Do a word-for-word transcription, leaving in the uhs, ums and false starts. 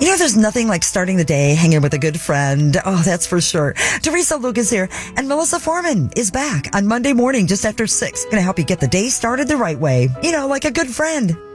You know, there's nothing like starting the day hanging with a good friend. Oh, that's for sure. Teresa Lucas here, and Melissa Foreman is back on Monday morning just after six. Going to help you get the day started the right way. You know, like a good friend.